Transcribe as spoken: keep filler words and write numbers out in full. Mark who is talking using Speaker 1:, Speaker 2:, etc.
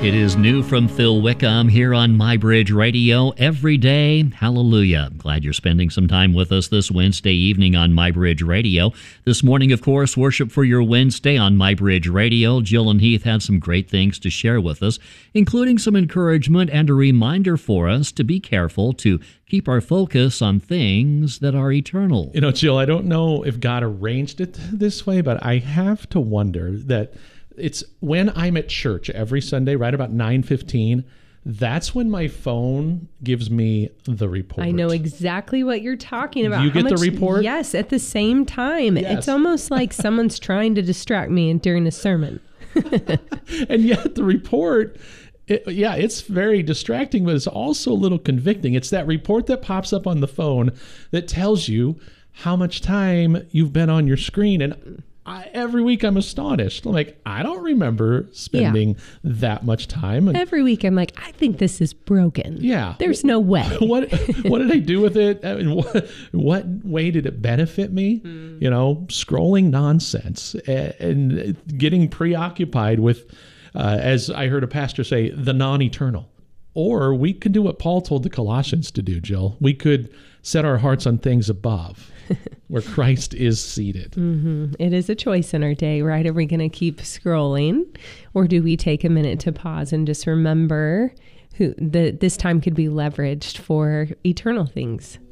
Speaker 1: It is new from Phil Wickham here on MyBridge Radio every day. Hallelujah. Glad you're spending some time with us this Wednesday evening on MyBridge Radio. This morning, of course, Worship for Your Wednesday on MyBridge Radio. Jill and Heath had some great things to share with us, including some encouragement and a reminder for us to be careful to keep our focus on things that are eternal.
Speaker 2: You know, Jill, I don't know if God arranged it this way, but I have to wonder that it's when I'm at church every Sunday, right about nine fifteen, that's when my phone gives me the report.
Speaker 3: I know exactly what you're talking about.
Speaker 2: You
Speaker 3: How
Speaker 2: get
Speaker 3: much,
Speaker 2: the report?
Speaker 3: Yes, at the same time.
Speaker 2: Yes.
Speaker 3: It's almost like someone's trying to distract me during a sermon.
Speaker 2: And yet the report, it, yeah, it's very distracting, but it's also a little convicting. It's that report that pops up on the phone that tells you how much time you've been on your screen. And I, every week I'm astonished. I'm like, I don't remember spending yeah. that much time. And
Speaker 3: every week I'm like, I think this is broken.
Speaker 2: Yeah.
Speaker 3: There's no way.
Speaker 2: What what did I do with it? I mean, what, what way did it benefit me? Mm. You know, scrolling nonsense and, and getting preoccupied with, uh, as I heard a pastor say, the non-eternal. Or we could do what Paul told the Colossians to do, Jill. We could set our hearts on things above, where Christ is seated.
Speaker 3: Mm-hmm. It is a choice in our day, right? Are we going to keep scrolling, or do we take a minute to pause and just remember who that this time could be leveraged for eternal things?